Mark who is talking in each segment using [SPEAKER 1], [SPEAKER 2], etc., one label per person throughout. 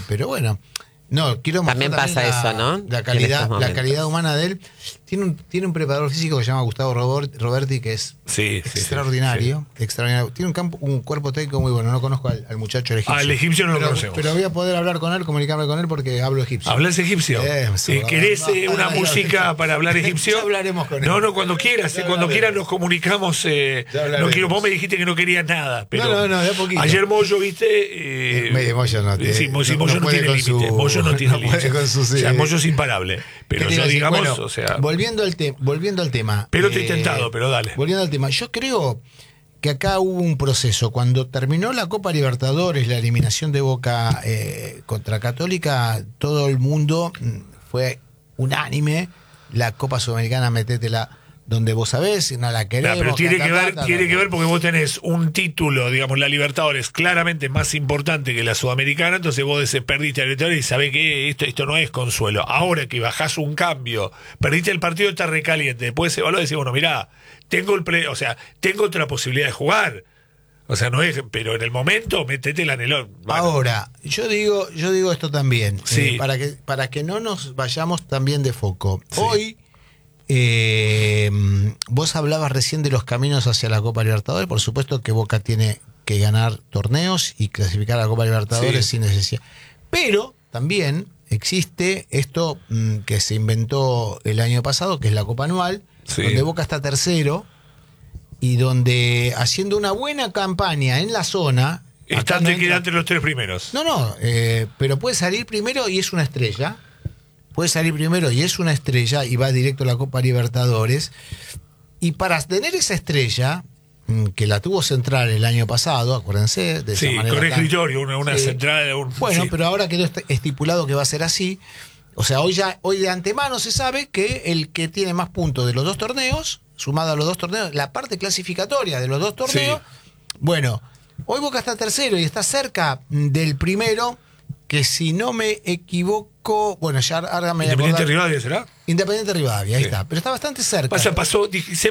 [SPEAKER 1] Pero bueno, no, quiero mostrar
[SPEAKER 2] También pasa eso, ¿no?
[SPEAKER 1] La calidad humana de él. Tiene un preparador físico que se llama Gustavo Roberti, que es extraordinario. Tiene un cuerpo técnico muy bueno. No conozco al muchacho, el egipcio.
[SPEAKER 3] Al egipcio no lo conocemos.
[SPEAKER 1] Pero voy a poder hablar con él, comunicarme con él porque hablo egipcio.
[SPEAKER 3] ¿Hablas egipcio? ¿Querés una música para hablar egipcio?
[SPEAKER 1] Ya hablaremos con él.
[SPEAKER 3] No, cuando quieras. Cuando quieras nos comunicamos. No quiero, vos me dijiste que no querías nada. Pero
[SPEAKER 1] no, de a poquito.
[SPEAKER 3] Ayer Moyo, viste.
[SPEAKER 1] Moyo no tiene.
[SPEAKER 3] Sí, Moyo no tiene límite. Moyo no tiene límite. O sea, Moyo es imparable. Pero yo, digamos,
[SPEAKER 1] bueno,
[SPEAKER 3] o sea.
[SPEAKER 1] Volviendo al tema.
[SPEAKER 3] Pero te he intentado, pero dale.
[SPEAKER 1] Volviendo al tema. Yo creo que acá hubo un proceso. Cuando terminó la Copa Libertadores, la eliminación de Boca contra Católica, todo el mundo fue unánime. La Copa Sudamericana, metétela donde vos sabés, no la queremos.
[SPEAKER 3] Pero tiene que ver porque vos tenés un título, digamos, la Libertadores, claramente más importante que la Sudamericana, entonces vos perdiste la Libertadores y sabés que esto no es consuelo. Ahora que bajás un cambio, perdiste el partido, está recaliente, después evaluás y decís, bueno, mirá, tengo otra posibilidad de jugar. O sea, no es, pero en el momento, métetela en el... Bueno.
[SPEAKER 1] Ahora, yo digo esto también,
[SPEAKER 3] sí.
[SPEAKER 1] Para que no nos vayamos también de foco. Sí. Hoy... vos hablabas recién de los caminos hacia la Copa Libertadores. Por supuesto que Boca tiene que ganar torneos y clasificar a la Copa Libertadores sin necesidad. Pero también existe esto que se inventó el año pasado, que es la Copa Anual, donde Boca está tercero y donde haciendo una buena campaña en la zona...
[SPEAKER 3] Te queda entre los tres primeros.
[SPEAKER 1] Pero puede salir primero y es una estrella. Puede salir primero y es una estrella y va directo a la Copa Libertadores. Y para tener esa estrella, que la tuvo Central el año pasado, acuérdense, de esa manera.
[SPEAKER 3] Con escritorio, una central.
[SPEAKER 1] Bueno, pero ahora quedó estipulado que va a ser así. O sea, hoy de antemano se sabe que el que tiene más puntos de los dos torneos, sumado a los dos torneos, la parte clasificatoria de los dos torneos, bueno, hoy Boca está tercero y está cerca del primero, que si no me equivoco, bueno, ya ahora me
[SPEAKER 3] Independiente Rivadavia, ¿será?
[SPEAKER 1] Independiente Rivadavia, ahí está, pero está bastante cerca.
[SPEAKER 3] Pasó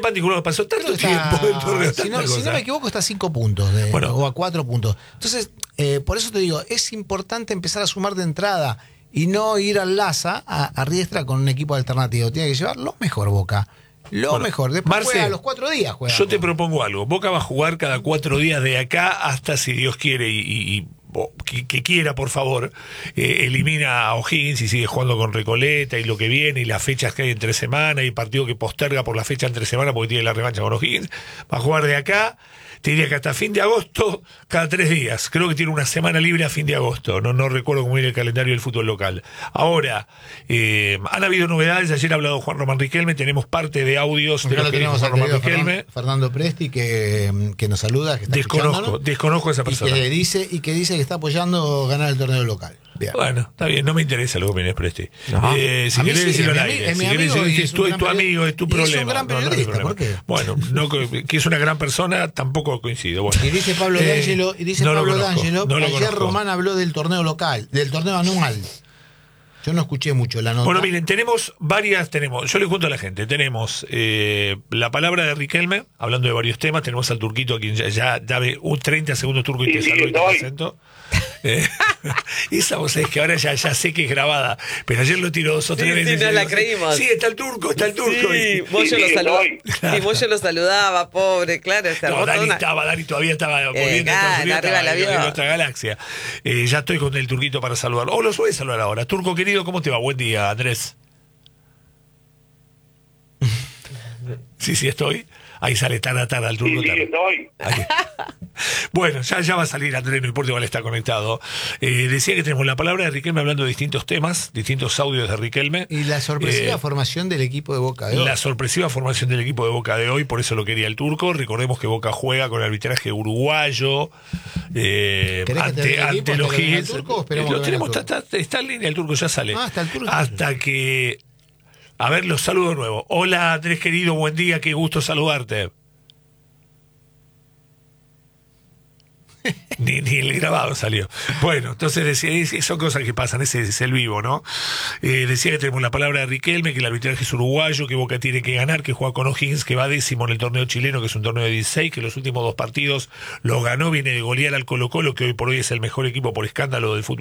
[SPEAKER 3] tanto tiempo del torneo.
[SPEAKER 1] Si no me equivoco, está a 5 puntos o a 4 puntos. Entonces, por eso te digo, es importante empezar a sumar de entrada y no ir al Laza a Riestra con un equipo alternativo. Tiene que llevar lo mejor Boca. Mejor. Después juega a los 4 días.
[SPEAKER 3] Yo te propongo algo. Boca va a jugar cada 4 días de acá hasta, si Dios quiere, y que quiera, por favor, elimina a O'Higgins y sigue jugando con Recoleta y lo que viene y las fechas que hay entre semana y partido que posterga por la fecha entre semana porque tiene la revancha con O'Higgins. Va a jugar de acá, te diría que hasta fin de agosto, cada 3 días. Creo que tiene una semana libre a fin de agosto. No recuerdo cómo viene el calendario del fútbol local. Ahora, han habido novedades. Ayer ha hablado Juan Román Riquelme. Tenemos parte de audios de lo que dijo Juan Román Riquelme.
[SPEAKER 1] Fernando Presti, que nos saluda. Que está
[SPEAKER 3] desconozco a esa persona.
[SPEAKER 1] Y que dice que está apoyando ganar el torneo local. Bien.
[SPEAKER 3] Bueno, está bien, no me interesa lo que opines, Presti. Si querés decirlo al aire, es tu amigo, es tu problema. Es un gran periodista, ¿por qué? Bueno, que es una gran persona, tampoco coincido. Bueno.
[SPEAKER 1] Y dice Pablo D'Angelo, ayer Román habló del torneo local, del torneo anual. Yo no escuché mucho la nota.
[SPEAKER 3] Bueno, miren, tenemos, yo le cuento a la gente, tenemos la palabra de Riquelme, hablando de varios temas, tenemos al Turquito, a quien ya ve un 30 segundos turco y te saludo y te presento. Esa voz es que ahora ya sé que es grabada, pero ayer lo tiró 2 o 3 veces.
[SPEAKER 2] Sí, no la creímos.
[SPEAKER 3] Sí, está el turco.
[SPEAKER 2] Sí, Moyo lo saludaba, pobre, claro.
[SPEAKER 3] Dani todavía estaba volviendo a Estados Unidos, estaba en otra galaxia. Ya estoy con el Turquito para saludarlo. Lo suele saludar ahora. Turco querido, ¿cómo te va? Buen día, Andrés. Sí, estoy. Ahí sale tarda al turco.
[SPEAKER 4] Sí, estoy.
[SPEAKER 3] Bueno, ya va a salir Andrés, no importa, igual está conectado. Decía que tenemos la palabra de Riquelme hablando de distintos temas, distintos audios de Riquelme.
[SPEAKER 1] Y la sorpresiva formación del equipo de Boca de hoy.
[SPEAKER 3] La sorpresiva formación del equipo de Boca de hoy, por eso lo quería el turco. Recordemos que Boca juega con el arbitraje uruguayo ante los Higgins. Lo tenemos, está en línea el turco, ya sale.
[SPEAKER 1] Está el turco.
[SPEAKER 3] Hasta que... A ver, los saludo de nuevo. Hola, Andrés querido, buen día, qué gusto saludarte. Ni el grabado salió. Bueno, entonces decía, son cosas que pasan, ese es el vivo, ¿no? Decía que tenemos la palabra de Riquelme, que el arbitraje es uruguayo, que Boca tiene que ganar, que juega con O'Higgins, que va 10º en el torneo chileno, que es un torneo de 16, que los últimos 2 partidos los ganó, viene de golear al Colo-Colo, que hoy por hoy es el mejor equipo por escándalo del fútbol